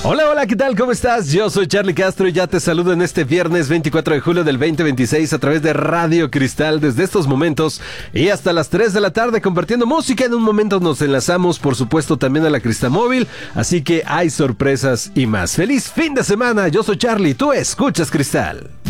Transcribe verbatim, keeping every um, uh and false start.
Hola, hola, ¿qué tal? ¿Cómo estás? Yo soy Charlie Castro y ya te saludo en este viernes veinticuatro de julio del veinte veintiséis a través de Radio Cristal desde estos momentos y hasta las tres de la tarde compartiendo música. En un momento nos enlazamos, por supuesto, también a la Cristamóvil, así que hay sorpresas y más. ¡Feliz fin de semana! Yo soy Charlie, tú escuchas Cristal.